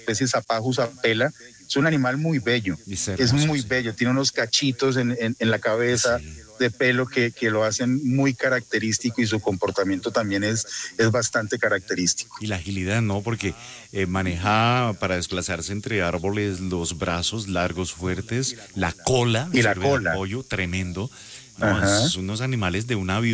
especie Zapajus apela. Es un animal muy bello, es muy bello, tiene unos cachitos en la cabeza de pelo que lo hacen muy característico y su comportamiento también es bastante característico. Y la agilidad, ¿no? Porque maneja para desplazarse entre árboles los brazos largos, fuertes, la cola, y la sirve de cola. apoyo, tremendo. No, son unos animales de una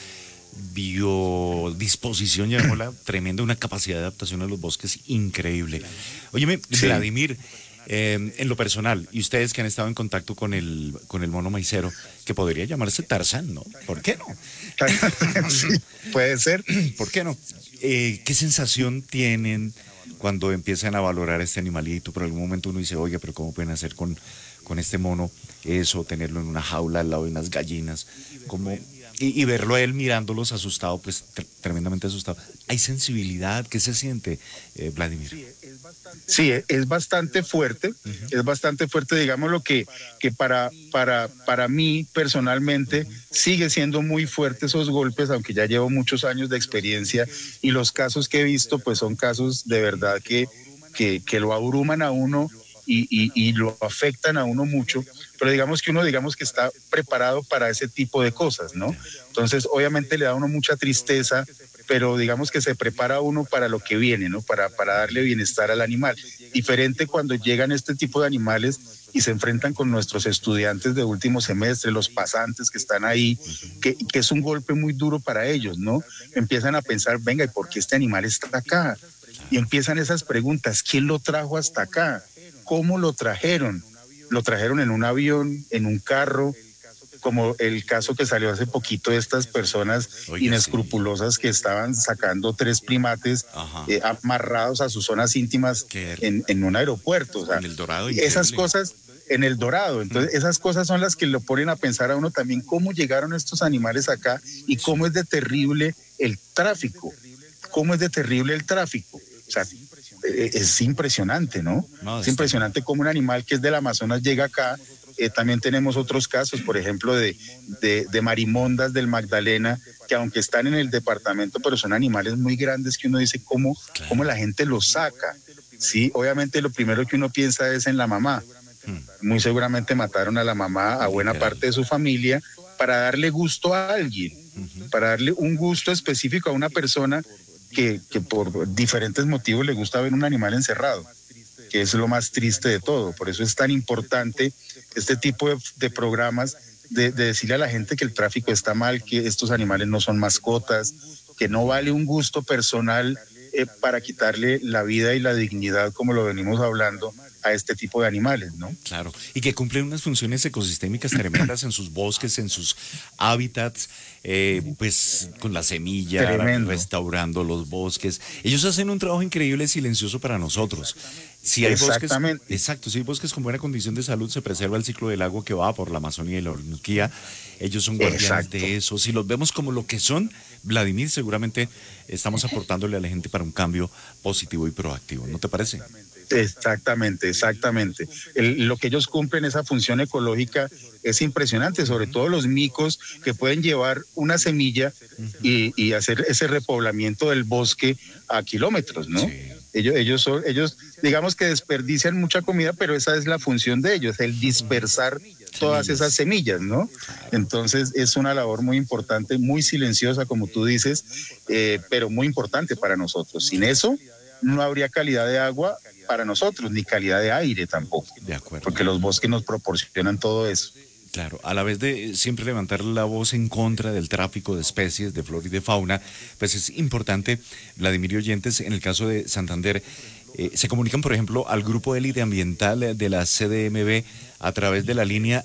biodisposición, llamémosla, tremenda, una capacidad de adaptación a los bosques increíble. Óyeme, Sí. Vladimir, en lo personal, y ustedes que han estado en contacto con el mono maicero, que podría llamarse Tarzán, ¿no? ¿Por qué no? Sí, puede ser. ¿Por qué no? ¿Qué sensación tienen cuando empiezan a valorar este animalito? Por algún momento uno dice, oye, pero ¿cómo pueden hacer con este mono eso, tenerlo en una jaula al lado de unas gallinas? ¿Cómo? Y verlo a él mirándolos asustado, pues tremendamente asustado. ¿Hay sensibilidad? ¿Qué se siente, Vladimir? Sí, es bastante fuerte, es bastante fuerte, digamos lo que para mí personalmente sigue siendo muy fuerte esos golpes, aunque ya llevo muchos años de experiencia y los casos que he visto pues son casos de verdad que lo abruman a uno y lo afectan a uno mucho, pero digamos que está preparado para ese tipo de cosas, ¿no? Entonces, obviamente le da a uno mucha tristeza, pero digamos que se prepara uno para lo que viene, ¿no? Para darle bienestar al animal. Diferente cuando llegan este tipo de animales y se enfrentan con nuestros estudiantes de último semestre, los pasantes que están ahí, que es un golpe muy duro para ellos, ¿no? Empiezan a pensar, venga, ¿y por qué este animal está acá? Y empiezan esas preguntas, ¿quién lo trajo hasta acá? ¿Cómo lo trajeron? ¿Lo trajeron en un avión, en un carro? Como el caso que salió hace poquito de estas personas inescrupulosas que estaban sacando 3 primates amarrados a sus zonas íntimas en un aeropuerto. O sea, en El Dorado, esas cosas en El Dorado. Entonces, esas cosas son las que lo ponen a pensar a uno también cómo llegaron estos animales acá y cómo es de terrible el tráfico. ¿Cómo es de terrible el tráfico? O sea, es impresionante, ¿no? Es impresionante cómo un animal que es del Amazonas llega acá. También tenemos otros casos, por ejemplo, de marimondas del Magdalena, que aunque están en el departamento, pero son animales muy grandes que uno dice cómo la gente los saca. Sí, obviamente lo primero que uno piensa es en la mamá. Muy seguramente mataron a la mamá, a buena parte de su familia, para darle gusto a alguien, para darle un gusto específico a una persona que por diferentes motivos le gusta ver un animal encerrado, que es lo más triste de todo. Por eso es tan importante este tipo de programas de decirle a la gente que el tráfico está mal, que estos animales no son mascotas, que no vale un gusto personal para quitarle la vida y la dignidad, como lo venimos hablando, a este tipo de animales, ¿no? Claro, y que cumplen unas funciones ecosistémicas tremendas en sus bosques, en sus hábitats, pues con la semilla, restaurando los bosques. Ellos hacen un trabajo increíble, silencioso para nosotros. Si hay bosques, exacto, si hay bosques con buena condición de salud, se preserva el ciclo del agua que va por la Amazonía y la Orinoquía. Ellos son guardianes de eso. Si los vemos como lo que son, Vladimir, seguramente estamos aportándole a la gente para un cambio positivo y proactivo. ¿No te parece? Exactamente. Lo que ellos cumplen, esa función ecológica, es impresionante, sobre todo los micos que pueden llevar una semilla y hacer ese repoblamiento del bosque a kilómetros, ¿no? Sí. Ellos digamos que desperdician mucha comida, pero esa es la función de ellos, el dispersar todas esas semillas, ¿no? Entonces es una labor muy importante, muy silenciosa, como tú dices, pero muy importante para nosotros. Sin eso no habría calidad de agua para nosotros, ni calidad de aire tampoco. De acuerdo. Porque los bosques nos proporcionan todo eso. Claro, a la vez de siempre levantar la voz en contra del tráfico de especies, de flora y de fauna, pues es importante, Vladimir y oyentes, en el caso de Santander, se comunican, por ejemplo, al grupo élite ambiental de la CDMB a través de la línea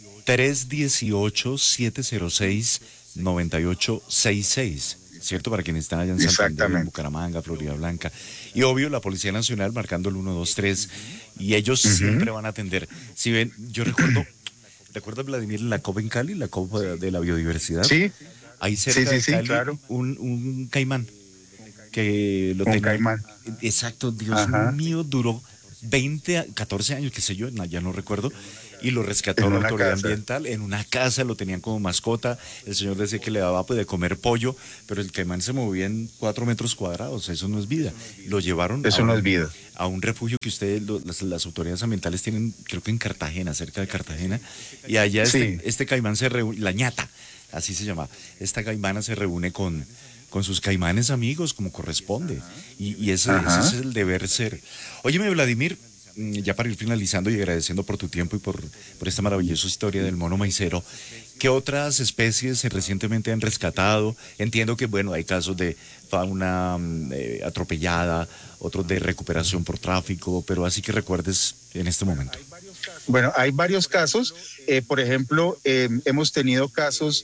318-706-9866, ¿cierto? Para quienes están allá en Santander, en Bucaramanga, Florida Blanca. Y obvio, la Policía Nacional marcando el 123, y ellos siempre van a atender. Si ven, yo recuerdo... ¿Recuerdas, Vladimir, la COP en Cali, la COP de la biodiversidad? Sí. Ahí cerca de Cali, claro. un caimán que lo tenía. Caimán. Exacto, Dios mío, duró 14 años, qué sé yo, ya no recuerdo. y lo rescató la autoridad ambiental en una casa, lo tenían como mascota. El señor decía que le daba pues, de comer pollo, pero el caimán se movía en 4 metros cuadrados, eso no es vida. Lo llevaron a un refugio que ustedes, las autoridades ambientales tienen, creo que en Cartagena, cerca de Cartagena, y allá este caimán se reúne, la ñata, así se llama, esta caimana se reúne con sus caimanes amigos, como corresponde, y ese es el deber ser. Óyeme, Vladimir, ya para ir finalizando y agradeciendo por tu tiempo y por esta maravillosa historia del mono maicero, ¿qué otras especies recientemente han rescatado? Entiendo que, bueno, hay casos de fauna atropellada, otros de recuperación por tráfico, pero así que recuerdes en este momento. Bueno, hay varios casos. Por ejemplo, hemos tenido casos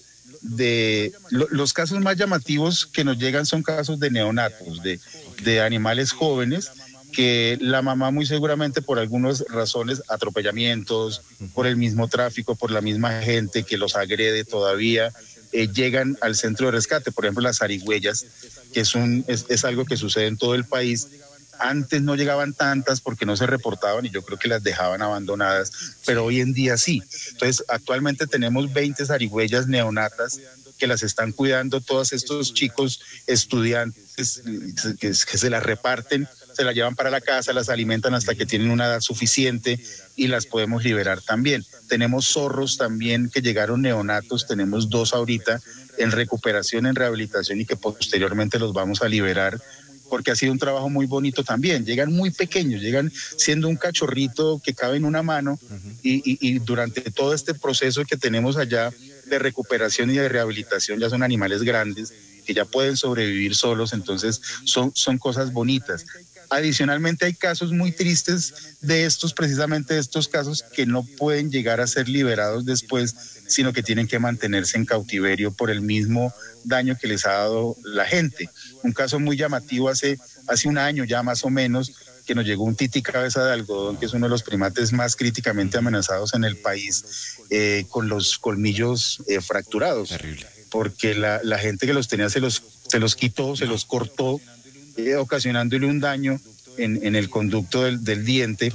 los casos más llamativos que nos llegan son casos de neonatos, de animales jóvenes, que la mamá muy seguramente por algunas razones, atropellamientos, por el mismo tráfico, por la misma gente que los agrede todavía, llegan al centro de rescate. Por ejemplo, las zarigüeyas, que es algo que sucede en todo el país. Antes no llegaban tantas porque no se reportaban y yo creo que las dejaban abandonadas, pero hoy en día sí. Entonces, actualmente tenemos 20 zarigüeyas neonatas que las están cuidando todos estos chicos estudiantes que se las reparten, se las llevan para la casa, las alimentan hasta que tienen una edad suficiente y las podemos liberar también. Tenemos zorros también que llegaron neonatos, tenemos 2 ahorita en recuperación, en rehabilitación y que posteriormente los vamos a liberar, porque ha sido un trabajo muy bonito también. Llegan muy pequeños, llegan siendo un cachorrito que cabe en una mano y durante todo este proceso que tenemos allá de recuperación y de rehabilitación ya son animales grandes que ya pueden sobrevivir solos, entonces son cosas bonitas. Adicionalmente hay casos muy tristes precisamente de estos casos que no pueden llegar a ser liberados después, sino que tienen que mantenerse en cautiverio por el mismo daño que les ha dado la gente. Un caso muy llamativo hace un año ya más o menos, que nos llegó un tití cabeza de algodón, que es uno de los primates más críticamente amenazados en el país, con los colmillos fracturados. Terrible. Porque la gente que los tenía se los quitó, se los cortó, ocasionándole un daño en el conducto del diente,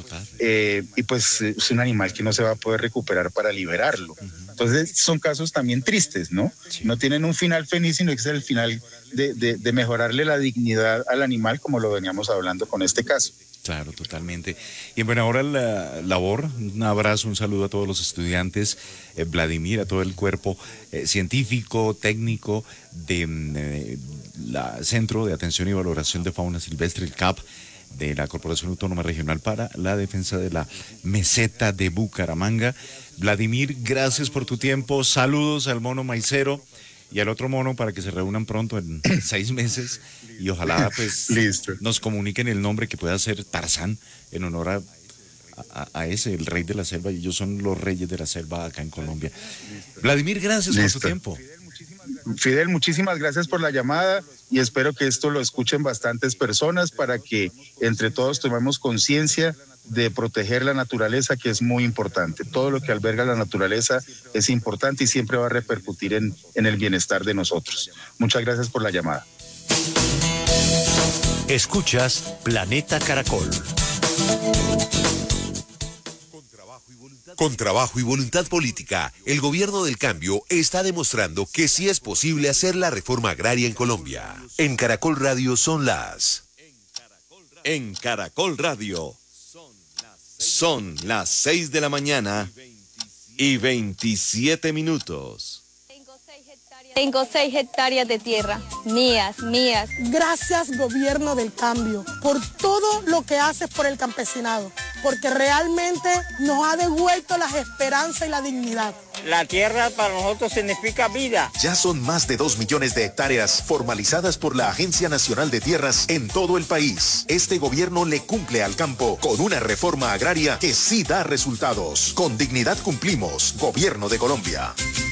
y pues es un animal que no se va a poder recuperar para liberarlo. Entonces son casos también tristes, ¿no? Sí. No tienen un final feliz, sino que es el final de mejorarle la dignidad al animal, como lo veníamos hablando con este caso. Claro, totalmente. Y bueno, ahora la labor, un abrazo, un saludo a todos los estudiantes, Vladimir, a todo el cuerpo científico, técnico de la Centro de Atención y Valoración de Fauna Silvestre, el CAP, de la Corporación Autónoma Regional para la Defensa de la Meseta de Bucaramanga. Vladimir, gracias por tu tiempo, saludos al mono maicero y al otro mono para que se reúnan pronto en 6 meses y ojalá pues nos comuniquen el nombre que pueda ser Tarzán en honor a ese, el rey de la selva, y ellos son los reyes de la selva acá en Colombia. Vladimir, gracias por tu tiempo. Fidel, muchísimas gracias por la llamada y espero que esto lo escuchen bastantes personas para que entre todos tomemos conciencia de proteger la naturaleza, que es muy importante. Todo lo que alberga la naturaleza es importante y siempre va a repercutir en el bienestar de nosotros. Muchas gracias por la llamada. Escuchas Planeta Caracol. Con trabajo y voluntad política, el gobierno del cambio está demostrando que sí es posible hacer la reforma agraria en Colombia. En Caracol Radio son las... En Caracol Radio son las 6 de la mañana y 27 minutos. Tengo 6 hectáreas de tierra, mías. Gracias, gobierno del cambio, por todo lo que haces por el campesinado, porque realmente nos ha devuelto las esperanzas y la dignidad. La tierra para nosotros significa vida. Ya son más de 2 millones de hectáreas formalizadas por la Agencia Nacional de Tierras en todo el país. Este gobierno le cumple al campo con una reforma agraria que sí da resultados. Con dignidad cumplimos, Gobierno de Colombia.